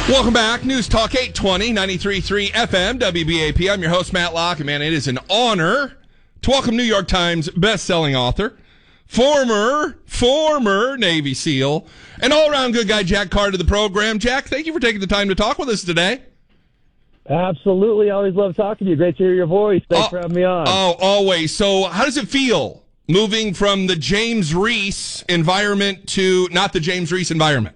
Welcome back. News Talk 820, 93.3 FM, WBAP. I'm your host, Matt Locke. And man, it is an honor to welcome New York Times best-selling author, former Navy SEAL, and all-around good guy, Jack Carr, to the program. Jack, thank you for taking the time to talk with us today. Absolutely. Always love talking to you. Great to hear your voice. Thanks for having me on. Oh, always. So how does it feel moving from the James Reese environment to not the James Reese environment?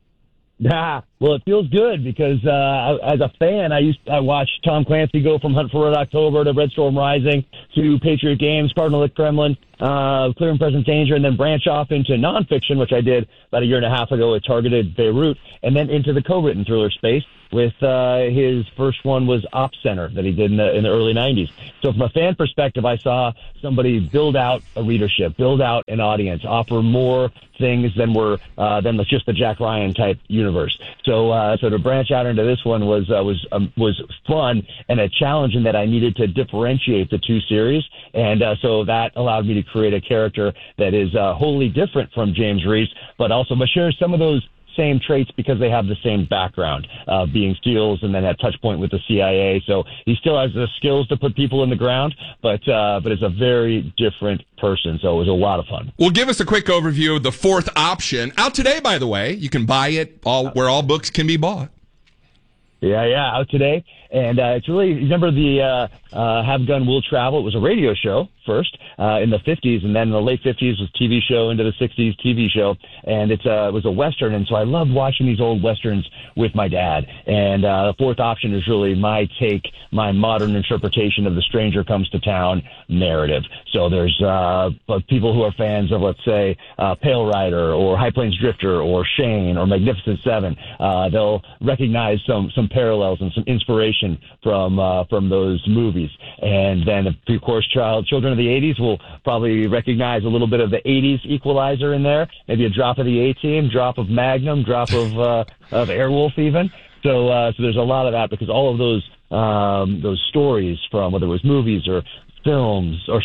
Well, it feels good because as a fan, I watched Tom Clancy go from Hunt for Red October to Red Storm Rising to Patriot Games, Cardinal at Kremlin, Clear and Present Danger, and then branch off into nonfiction, which I did about a year and a half ago at Targeted Beirut, and then into the co-written thriller space with his first one was Op Center that he did in the early 90s. So from a fan perspective, I saw somebody build out a readership, build out an audience, offer more things than just the Jack Ryan type universe. So to branch out into this one was fun and a challenge in that I needed to differentiate the two series, and so that allowed me to create a character that is wholly different from James Reese, but shares some of those same traits because they have the same background, being SEALs and then that touch point with the CIA. So he still has the skills to put people in the ground, but is a very different person. So it was a lot of fun. Well, give us a quick overview of The Fourth Option. Out today, by the way. You can buy it where all books can be bought. Yeah, out today. And it's really, remember the Have Gun Will Travel? It was a radio show first in the 50s, and then in the late 50s was TV show, into the 60s TV show, and it was a Western, and so I loved watching these old Westerns with my dad. And The Fourth Option is really my modern interpretation of the Stranger Comes to Town narrative. So there's people who are fans of, let's say, Pale Rider or High Plains Drifter or Shane or Magnificent Seven. They'll recognize some parallels and some inspiration from those movies. And then, of course, children of the 80s will probably recognize a little bit of the 80s equalizer in there, maybe a drop of the A-Team, drop of Magnum, drop of Airwolf even. So there's a lot of that because all of those stories from whether it was movies or films or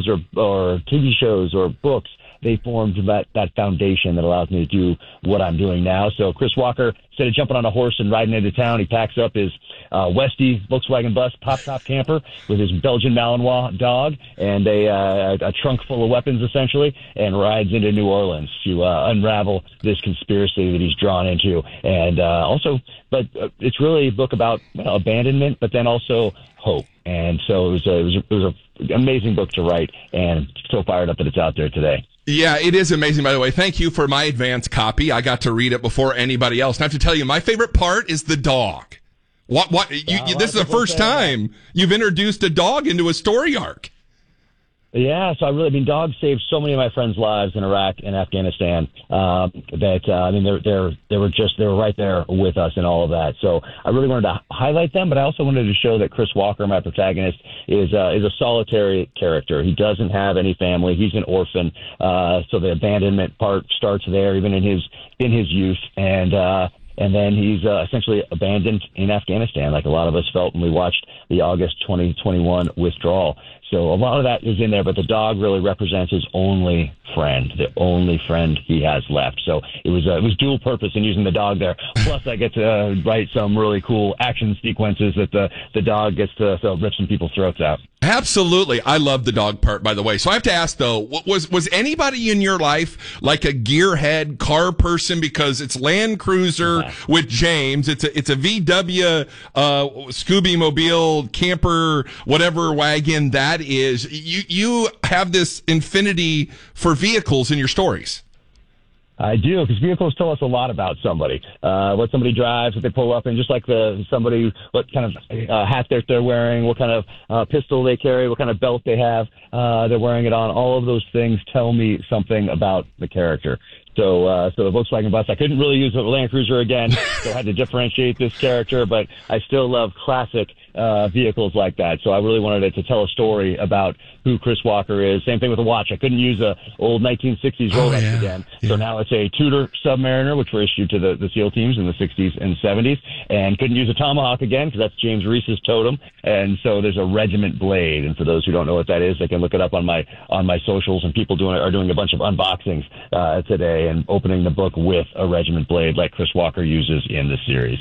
TV shows or books, they formed that foundation that allows me to do what I'm doing now. So Chris Walker, instead of jumping on a horse and riding into town, he packs up his Westie Volkswagen bus pop-top camper with his Belgian Malinois dog and a trunk full of weapons, essentially, and rides into New Orleans to unravel this conspiracy that he's drawn into. And but it's really a book about abandonment, but then also hope. And so it was an amazing book to write, and so fired up that it's out there today. Yeah, it is amazing, by the way. Thank you for my advance copy. I got to read it before anybody else. And I have to tell you, my favorite part is the dog. This is the first time you've introduced a dog into a story arc. Yeah, so dogs saved so many of my friends' lives in Iraq and Afghanistan they were right there with us in all of that. So I really wanted to highlight them, but I also wanted to show that Chris Walker, my protagonist, is a solitary character. He doesn't have any family. He's an orphan. So the abandonment part starts there, even in his youth, and then he's essentially abandoned in Afghanistan, like a lot of us felt when we watched the August 2021 withdrawal. So a lot of that is in there, but the dog really represents his only friend, the only friend he has left. So it was dual purpose in using the dog there. Plus, I get to write some really cool action sequences that the dog gets to rip some people's throats out. Absolutely. I love the dog part, by the way. So I have to ask, though, was anybody in your life like a gearhead car person? Because it's Land Cruiser with James. It's a VW Scooby Mobile camper, whatever wagon that is. You have this infinity for vehicles in your stories. I do, because vehicles tell us a lot about somebody. What somebody drives, what they pull up in, just like what kind of hat they're wearing, what kind of pistol they carry, what kind of belt they have they're wearing it on. All of those things tell me something about the character. So the Volkswagen bus, I couldn't really use the Land Cruiser again, so I had to differentiate this character, but I still love classic vehicles like that. So I really wanted it to tell a story about who Chris Walker is. Same thing with the watch. I couldn't use a old 1960s Rolex again. Yeah. So now it's a Tudor Submariner, which were issued to the SEAL teams in the 60s and 70s, and couldn't use a Tomahawk again because that's James Reese's totem. And so there's a Regiment Blade. And for those who don't know what that is, they can look it up on my socials, and people are doing a bunch of unboxings today and opening the book with a Regiment Blade like Chris Walker uses in the series.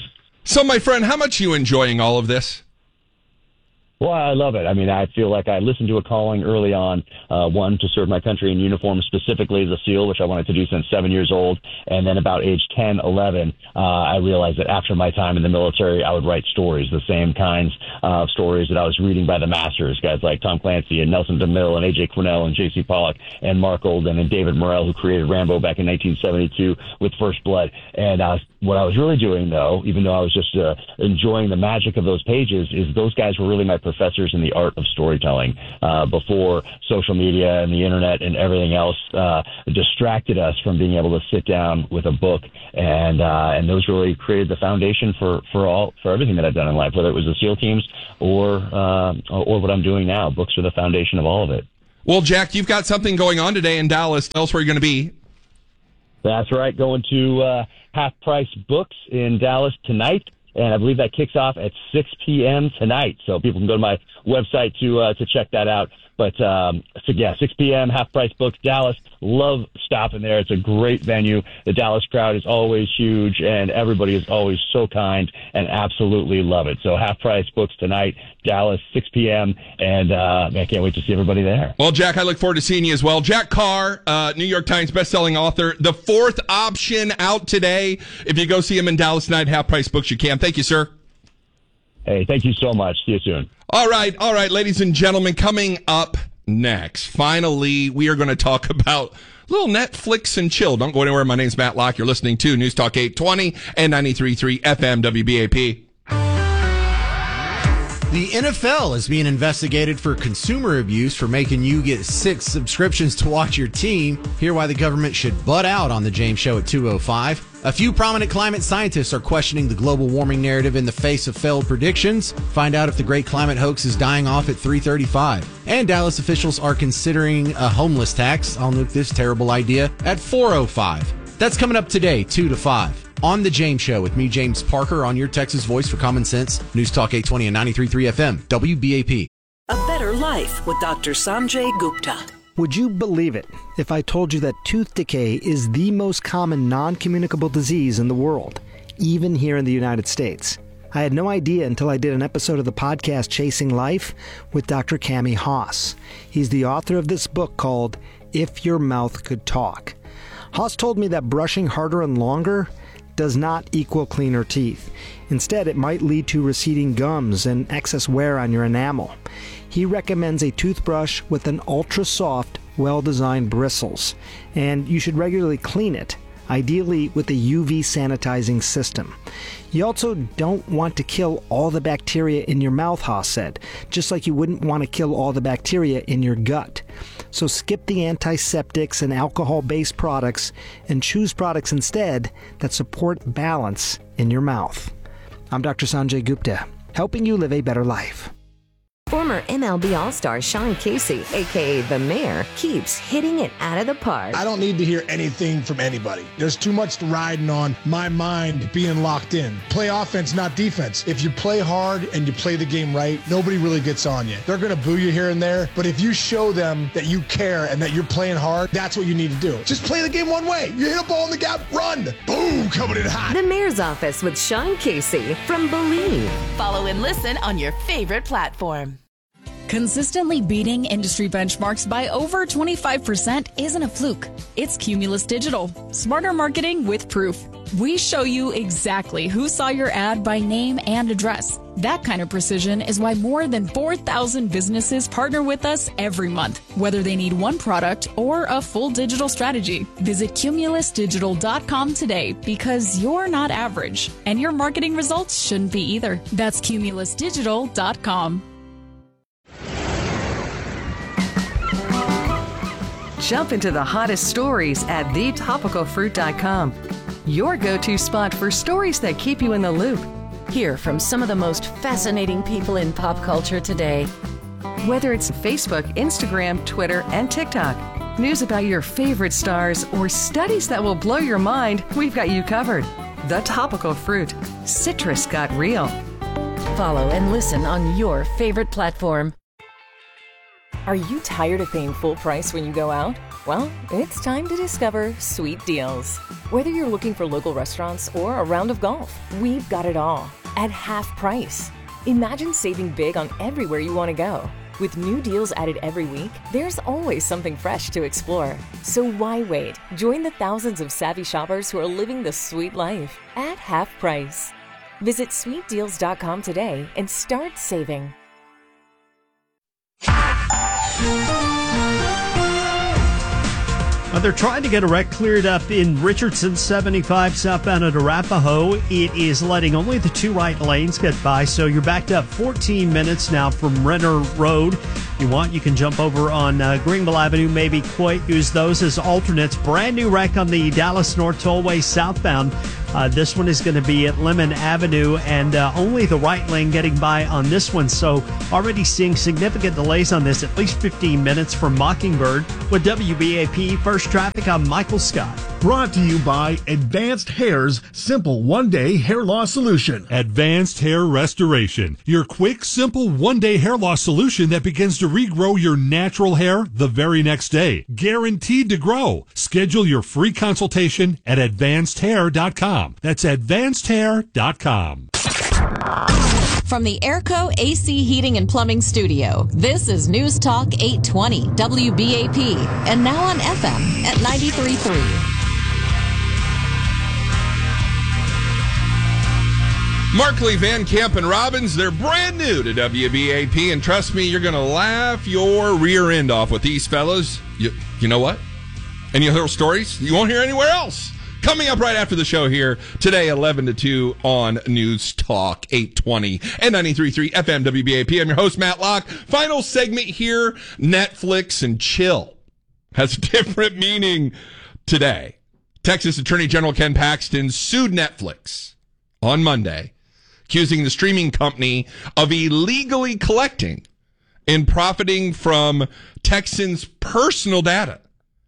So, my friend, how much are you enjoying all of this? Well, I love it. I mean, I feel like I listened to a calling early on, one, to serve my country in uniform, specifically as a SEAL, which I wanted to do since 7 years old. And then about age 10, 11, I realized that after my time in the military, I would write stories, the same kinds of stories that I was reading by the masters, guys like Tom Clancy and Nelson DeMille and A.J. Quinnell and J.C. Pollock and Mark Olden and David Morrell, who created Rambo back in 1972 with First Blood. And what I was really doing, though, even though I was just enjoying the magic of those pages, is those guys were really my professors in the art of storytelling before social media and the internet and everything else distracted us from being able to sit down with a book, and those really created the foundation for everything that I've done in life, whether it was the SEAL teams or what I'm doing now. Books are the foundation of all of it. Well, Jack, you've got something going on today in Dallas. Tell us where you're going to be. That's right, going to Half Price Books in Dallas tonight. And I believe that kicks off at 6 p.m. tonight. So people can go to my website to check that out. But, 6 p.m., Half Price Books, Dallas. Love stopping there. It's a great venue. The Dallas crowd is always huge, and everybody is always so kind, and absolutely love it. So Half Price Books tonight, Dallas, 6 p.m., and I can't wait to see everybody there. Well, Jack, I look forward to seeing you as well. Jack Carr, New York Times bestselling author. The Fourth Option out today. If you go see him in Dallas tonight, Half Price Books, you can. Thank you, sir. Hey, thank you so much. See you soon. All right, ladies and gentlemen, coming up next, finally, we are going to talk about a little Netflix and chill. Don't go anywhere. My name's Matt Locke. You're listening to News Talk 820 and 93.3 FM WBAP. The NFL is being investigated for consumer abuse for making you get 6 subscriptions to watch your team. Hear why the government should butt out on the James Show at 2:05. A few prominent climate scientists are questioning the global warming narrative in the face of failed predictions. Find out if the great climate hoax is dying off at 3:35. And Dallas officials are considering a homeless tax. I'll nuke this terrible idea at 4:05. That's coming up today, 2 to 5. On The James Show with me, James Parker, on your Texas voice for common sense. News Talk 820 and 93.3 FM, WBAP. A Better Life with Dr. Sanjay Gupta. Would you believe it if I told you that tooth decay is the most common non-communicable disease in the world, even here in the United States? I had no idea until I did an episode of the podcast Chasing Life with Dr. Cami Haas. He's the author of this book called If Your Mouth Could Talk. Haas told me that brushing harder and longer does not equal cleaner teeth. Instead, it might lead to receding gums and excess wear on your enamel. He recommends a toothbrush with an ultra-soft, well-designed bristles, and you should regularly clean it, ideally with a UV sanitizing system. You also don't want to kill all the bacteria in your mouth, Haas said, just like you wouldn't want to kill all the bacteria in your gut. So skip the antiseptics and alcohol-based products and choose products instead that support balance in your mouth. I'm Dr. Sanjay Gupta, helping you live a better life. Former MLB All-Star Sean Casey, a.k.a. The Mayor, keeps hitting it out of the park. I don't need to hear anything from anybody. There's too much riding on my mind being locked in. Play offense, not defense. If you play hard and you play the game right, nobody really gets on you. They're going to boo you here and there, but if you show them that you care and that you're playing hard, that's what you need to do. Just play the game one way. You hit a ball in the gap, run. Boom, coming in hot. The Mayor's Office with Sean Casey from Believe. Follow and listen on your favorite platform. Consistently beating industry benchmarks by over 25% isn't a fluke. It's Cumulus Digital. Smarter marketing with proof. We show you exactly who saw your ad by name and address. That kind of precision is why more than 4,000 businesses partner with us every month, whether they need one product or a full digital strategy. Visit cumulusdigital.com today because you're not average, and your marketing results shouldn't be either. That's cumulusdigital.com. Jump into the hottest stories at thetopicalfruit.com. Your go-to spot for stories that keep you in the loop. Hear from some of the most fascinating people in pop culture today. Whether it's Facebook, Instagram, Twitter, and TikTok, news about your favorite stars, or studies that will blow your mind, we've got you covered. The Topical Fruit. Citrus got real. Follow and listen on your favorite platform. Are you tired of paying full price when you go out? Well, it's time to discover Sweet Deals. Whether you're looking for local restaurants or a round of golf, we've got it all at half price. Imagine saving big on everywhere you want to go. With new deals added every week, there's always something fresh to explore. So why wait? Join the thousands of savvy shoppers who are living the sweet life at half price. Visit sweetdeals.com today and start saving. They're trying to get a wreck cleared up in Richardson 75 southbound at Arapahoe. It is letting only the 2 right lanes get by, so you're backed up 14 minutes now from Renner Road. If you want, you can jump over on Greenville Avenue, maybe use those as alternates. Brand new wreck on the Dallas North Tollway southbound. This one is going to be at Lemon Avenue, and only the right lane getting by on this one. So already seeing significant delays on this, at least 15 minutes from Mockingbird. With WBAP First Traffic, I'm Michael Scott. Brought to you by Advanced Hair's simple one-day hair loss solution. Advanced Hair Restoration, your quick, simple one-day hair loss solution that begins to regrow your natural hair the very next day. Guaranteed to grow. Schedule your free consultation at advancedhair.com. That's advancedhair.com. From the Airco AC Heating and Plumbing Studio, this is News Talk 820 WBAP, and now on FM at 93.3. Markley, Van Camp, and Robbins, they're brand new to WBAP, and trust me, you're going to laugh your rear end off with these fellas. You know what? Any little stories you won't hear anywhere else. Coming up right after the show here today, 11 to 2 on News Talk 820 and 93.3 FM WBAP. I'm your host, Matt Locke. Final segment here, Netflix and chill has a different meaning today. Texas Attorney General Ken Paxton sued Netflix on Monday, accusing the streaming company of illegally collecting and profiting from Texans' personal data,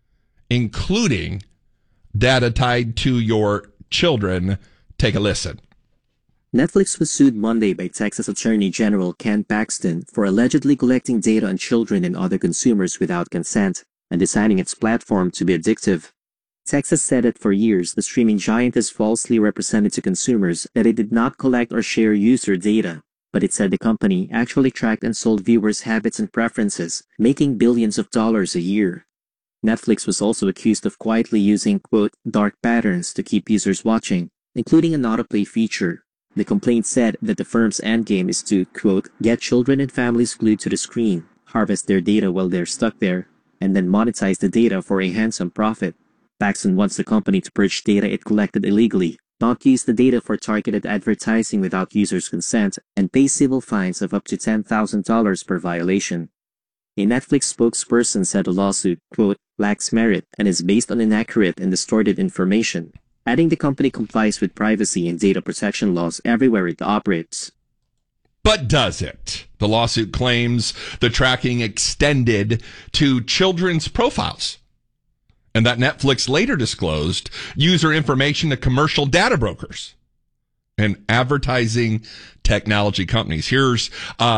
including data tied to your children. Take a listen. Netflix was sued Monday by Texas Attorney General Ken Paxton for allegedly collecting data on children and other consumers without consent and designing its platform to be addictive. Texas said that for years, the streaming giant has falsely represented to consumers that it did not collect or share user data, but it said the company actually tracked and sold viewers' habits and preferences, making billions of dollars a year. Netflix was also accused of quietly using, quote, dark patterns to keep users watching, including an autoplay feature. The complaint said that the firm's endgame is to, quote, get children and families glued to the screen, harvest their data while they're stuck there, and then monetize the data for a handsome profit. Paxton wants the company to purge data it collected illegally, not use the data for targeted advertising without users' consent, and pay civil fines of up to $10,000 per violation. A Netflix spokesperson said the lawsuit, quote, lacks merit and is based on inaccurate and distorted information, adding the company complies with privacy and data protection laws everywhere it operates. But does it? The lawsuit claims the tracking extended to children's profiles, and that Netflix later disclosed user information to commercial data brokers and advertising technology companies. Here's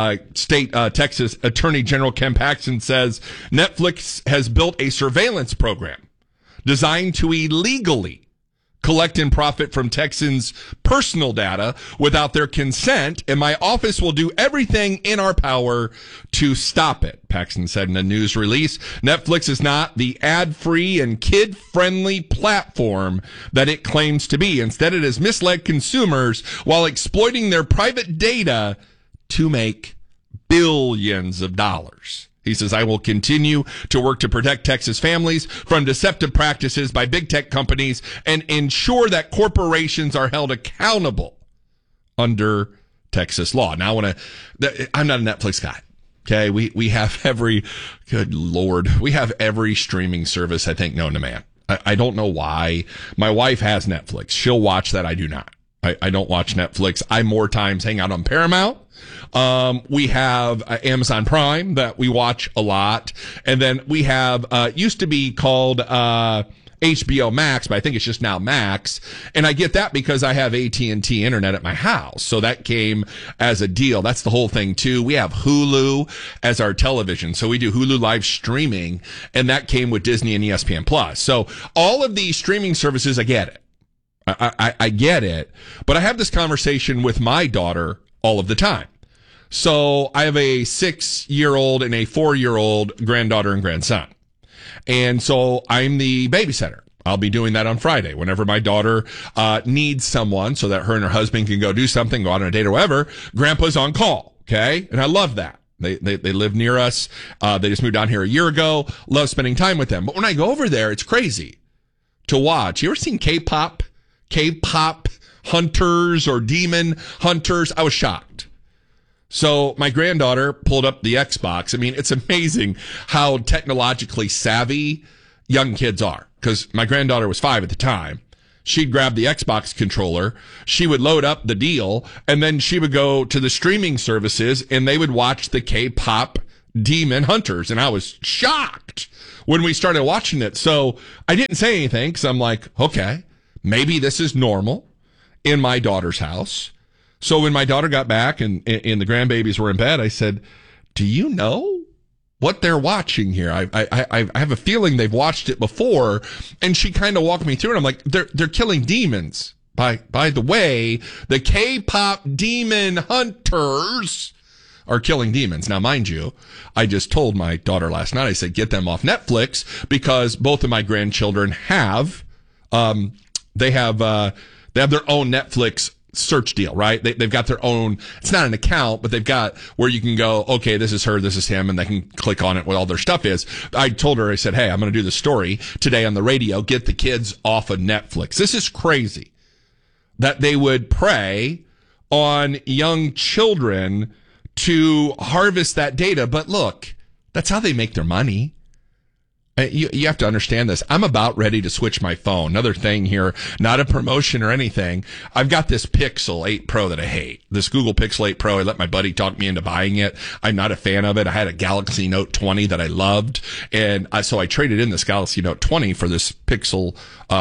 Texas Attorney General Ken Paxton says Netflix has built a surveillance program designed to illegally collect and profit from Texans' personal data without their consent, and my office will do everything in our power to stop it, Paxton said in a news release. Netflix is not the ad-free and kid-friendly platform that it claims to be. Instead, it has misled consumers while exploiting their private data to make billions of dollars. He says, I will continue to work to protect Texas families from deceptive practices by big tech companies and ensure that corporations are held accountable under Texas law. Now, I'm not a Netflix guy. Okay. We have good Lord, we have every streaming service, I think, known to man. I don't know why. My wife has Netflix. She'll watch that. I do not. I don't watch Netflix. I more times hang out on Paramount. We have Amazon Prime that we watch a lot. And then we have, used to be called, HBO Max, but I think it's just now Max. And I get that because I have AT&T internet at my house. So that came as a deal. That's the whole thing too. We have Hulu as our television. So we do Hulu live streaming, and that came with Disney and ESPN Plus. So all of these streaming services, I get it. I get it. But I have this conversation with my daughter all of the time. So I have a 6-year-old and a 4-year-old granddaughter and grandson. And so I'm the babysitter. I'll be doing that on Friday. Whenever my daughter needs someone so that her and her husband can go do something, go out on a date or whatever, Grandpa's on call, okay? And I love that. They live near us. They just moved down here a year ago. Love spending time with them. But when I go over there, it's crazy to watch. You ever seen K-pop hunters or demon hunters? I was shocked. So my granddaughter pulled up the Xbox. I mean, it's amazing how technologically savvy young kids are. Because my granddaughter was 5 at the time. She'd grab the Xbox controller. She would load up the deal. And then she would go to the streaming services and they would watch the K-pop demon hunters. And I was shocked when we started watching it. So I didn't say anything because I'm like, okay, maybe this is normal in my daughter's house. So when my daughter got back and the grandbabies were in bed, I said, do you know what they're watching here? I have a feeling they've watched it before. And she kind of walked me through it. I'm like, they're killing demons. By the way, the K-pop demon hunters are killing demons. Now, mind you, I just told my daughter last night, I said, get them off Netflix because both of my grandchildren have, they have their own Netflix search deal, right? They've got their own, it's not an account, but they've got where you can go, okay, this is her, this is him, and they can click on it what all their stuff is. I told her, I said, hey, I'm going to do the story today on the radio, get the kids off of Netflix. This is crazy that they would prey on young children to harvest that data. But look, that's how they make their money. You have to understand this. I'm about ready to switch my phone. Another thing here, not a promotion or anything. I've got this Pixel 8 Pro that I hate. This Google Pixel 8 Pro. I let my buddy talk me into buying it. I'm not a fan of it. I had a Galaxy Note 20 that I loved. And so I traded in this Galaxy Note 20 for this Pixel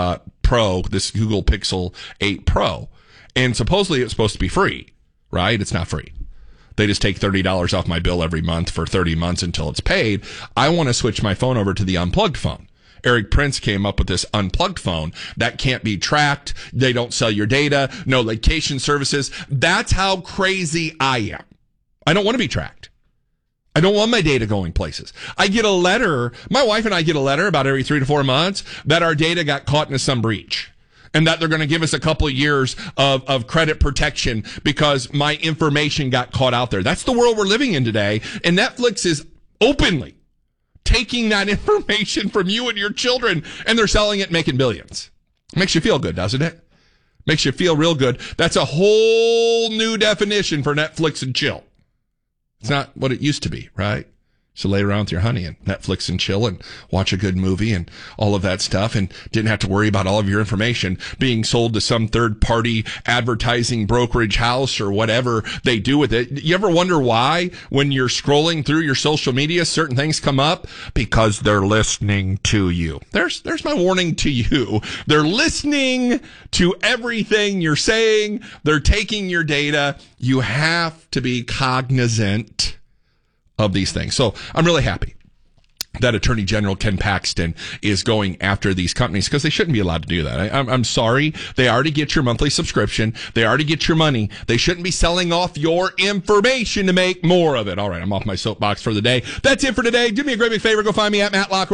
Pro, this Google Pixel 8 Pro. And supposedly it's supposed to be free, right? It's not free. They just take $30 off my bill every month for 30 months until it's paid. I want to switch my phone over to the unplugged phone. Eric Prince came up with this unplugged phone that can't be tracked. They don't sell your data, no location services. That's how crazy I am. I don't want to be tracked. I don't want my data going places. I get a letter. My wife and I get a letter about every 3 to 4 months that our data got caught in some breach. And that they're going to give us a couple of years of credit protection because my information got caught out there. That's the world we're living in today. And Netflix is openly taking that information from you and your children, and they're selling it, making billions. Makes you feel good, doesn't it? Makes you feel real good. That's a whole new definition for Netflix and chill. It's not what it used to be, right? So lay around with your honey and Netflix and chill and watch a good movie and all of that stuff, and didn't have to worry about all of your information being sold to some third party advertising brokerage house or whatever they do with it. You ever wonder why when you're scrolling through your social media, certain things come up? Because they're listening to you. There's my warning to you. They're listening to everything you're saying. They're taking your data. You have to be cognizant of these things. So I'm really happy that Attorney General Ken Paxton is going after these companies because they shouldn't be allowed to do that. I'm sorry. They already get your monthly subscription. They already get your money. They shouldn't be selling off your information to make more of it. All right, I'm off my soapbox for the day. That's it for today. Do me a great big favor. Go find me at Matlock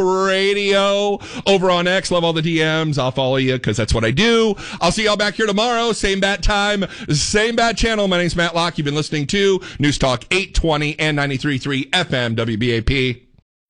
Radio over on X. Love all the DMs. I'll follow you because that's what I do. I'll see y'all back here tomorrow. Same bat time, same bat channel. My name's Matlock. You've been listening to News Talk 820 and 93.3 FM WBAP.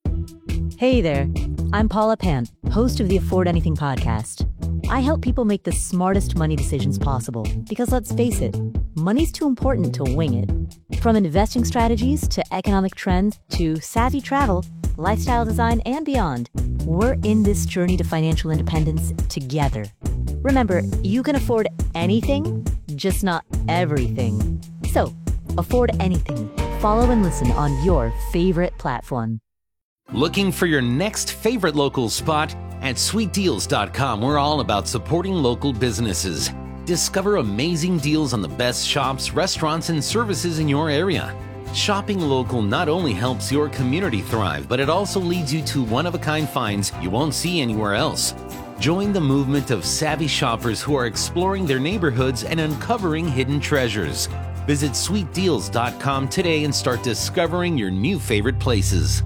Hey there, I'm Paula Pant, host of the Afford Anything podcast. I help people make the smartest money decisions possible because let's face it, money's too important to wing it. From investing strategies to economic trends to savvy travel, lifestyle design, and beyond, we're in this journey to financial independence together. Remember, you can afford anything, just not everything. So, afford anything. Follow and listen on your favorite platform. Looking for your next favorite local spot? At sweetdeals.com, we're all about supporting local businesses. Discover amazing deals on the best shops, restaurants, and services in your area. Shopping local not only helps your community thrive, but it also leads you to one-of-a-kind finds you won't see anywhere else. Join the movement of savvy shoppers who are exploring their neighborhoods and uncovering hidden treasures. Visit sweetdeals.com today and start discovering your new favorite places.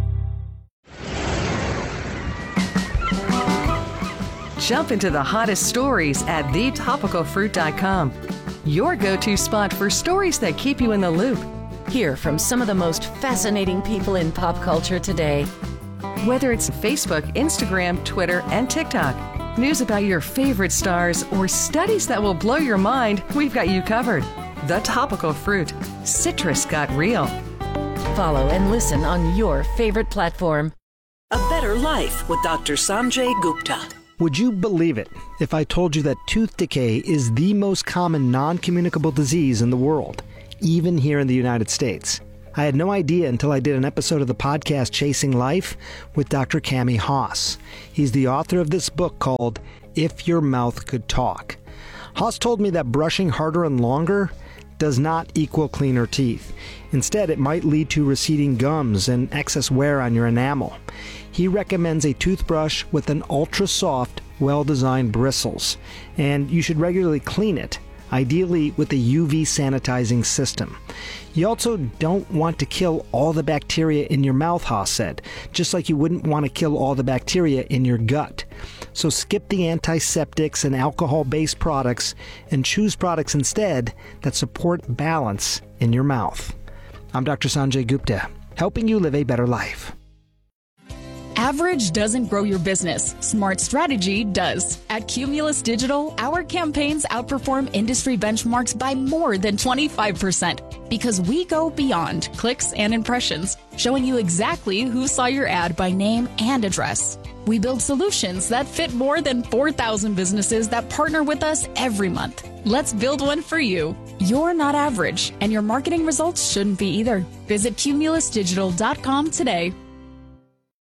Jump into the hottest stories at thetopicalfruit.com. Your go-to spot for stories that keep you in the loop. Hear from some of the most fascinating people in pop culture today. Whether it's Facebook, Instagram, Twitter, and TikTok, news about your favorite stars, or studies that will blow your mind, we've got you covered. The Topical Fruit. Citrus got real. Follow and listen on your favorite platform. A Better Life with Dr. Sanjay Gupta. Would you believe it if I told you that tooth decay is the most common non-communicable disease in the world, even here in the United States? I had no idea until I did an episode of the podcast Chasing Life with Dr. Cami Haas. He's the author of this book called If Your Mouth Could Talk. Haas told me that brushing harder and longer does not equal cleaner teeth. Instead, it might lead to receding gums and excess wear on your enamel. He recommends a toothbrush with an ultra-soft, well-designed bristles, and you should regularly clean it, ideally with a UV sanitizing system. You also don't want to kill all the bacteria in your mouth, Haas said, just like you wouldn't want to kill all the bacteria in your gut. So skip the antiseptics and alcohol-based products and choose products instead that support balance in your mouth. I'm Dr. Sanjay Gupta, helping you live a better life. Average doesn't grow your business. Smart strategy does. At Cumulus Digital, our campaigns outperform industry benchmarks by more than 25% because we go beyond clicks and impressions, showing you exactly who saw your ad by name and address. We build solutions that fit more than 4,000 businesses that partner with us every month. Let's build one for you. You're not average, and your marketing results shouldn't be either. Visit cumulusdigital.com today.